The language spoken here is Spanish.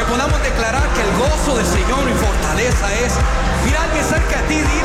podamos declarar que el gozo del Señor y fortaleza es. Mira, alguien cerca de ti,